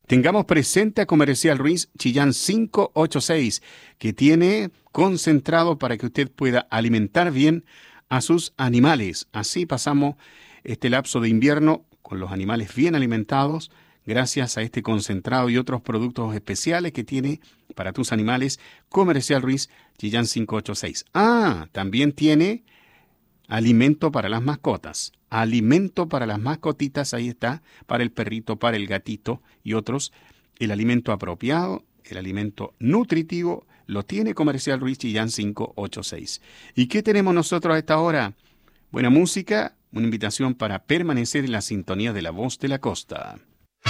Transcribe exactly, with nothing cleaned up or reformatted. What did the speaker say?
Tengamos presente a Comercial Ruiz Chillán quinientos ochenta y seis, que tiene concentrado para que usted pueda alimentar bien a sus animales. Así pasamos este lapso de invierno con los animales bien alimentados, gracias a este concentrado y otros productos especiales que tiene para tus animales Comercial Ruiz Chillán quinientos ochenta y seis. Ah, también tiene alimento para las mascotas. Alimento para las mascotitas, ahí está, para el perrito, para el gatito y otros. El alimento apropiado, el alimento nutritivo, lo tiene Comercial Ruiz Chillán quinientos ochenta y seis. ¿Y qué tenemos nosotros a esta hora? Buena música, una invitación para permanecer en la sintonía de La Voz de la Costa.